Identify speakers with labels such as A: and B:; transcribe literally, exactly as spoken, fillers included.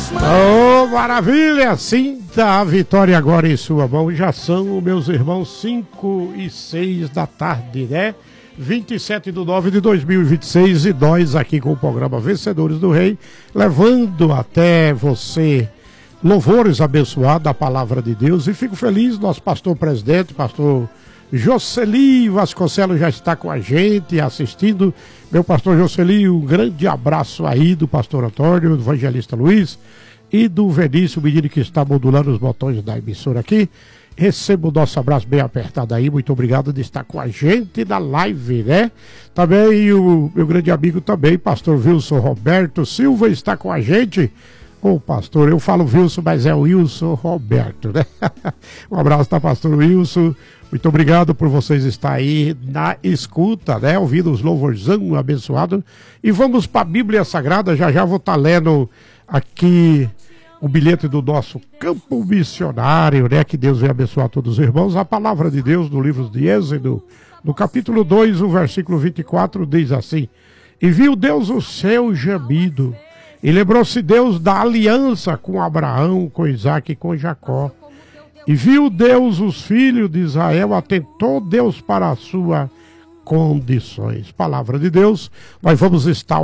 A: Oh, maravilha! Sinta a vitória agora em sua mão. Já são, meus irmãos, cinco e seis da tarde, né? vinte e sete de nove de dois mil e vinte e seis, e nós aqui com o programa Vencedores do Rei, levando até você louvores abençoados da palavra de Deus. E fico feliz, nosso pastor presidente, pastor Jocely Vasconcelos, já está com a gente assistindo. Meu pastor Jocely, um grande abraço aí do pastor Antônio, do evangelista Luiz e do Vinícius, o menino que está modulando os botões da emissora aqui. Receba o nosso abraço bem apertado aí, muito obrigado de estar com a gente na live, né? Também o meu grande amigo também, pastor Wilson Roberto Silva, está com a gente. Ô pastor, eu falo Wilson, mas é o Wilson Roberto, né? Um abraço, tá, pastor Wilson? Muito obrigado por vocês estar aí na escuta, né? Ouvindo os louvorzão abençoados. E vamos para a Bíblia Sagrada. Já já vou estar lendo aqui o bilhete do nosso campo missionário, né? Que Deus venha abençoar todos os irmãos. A palavra de Deus no livro de Êxodo, no capítulo dois, o versículo vinte e quatro, diz assim: E viu Deus o seu gemido, e lembrou-se Deus da aliança com Abraão, com Isaque e com Jacó. E viu Deus os filhos de Israel, atentou Deus para as suas condições. Palavra de Deus, nós vamos estar